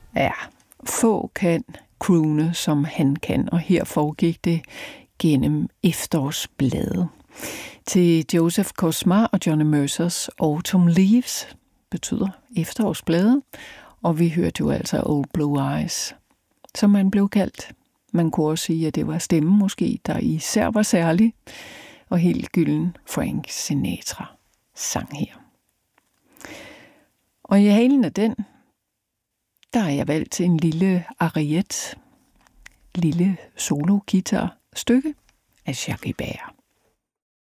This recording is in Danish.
Ja, få kan croone, som han kan, og her foregik det gennem efterårsblade. Til Joseph Cosma og Johnny Mercers Autumn Leaves betyder efterårsblade, og vi hørte jo altså Old Blue Eyes, som man blev kaldt. Man kunne også sige, at det var stemmen måske, der især var særlig, og helt gylden Frank Sinatra sang her. Og i halen af den, der er jeg valgt til en lille ariet, lille solo-guitar stykke af Jacques Ibert.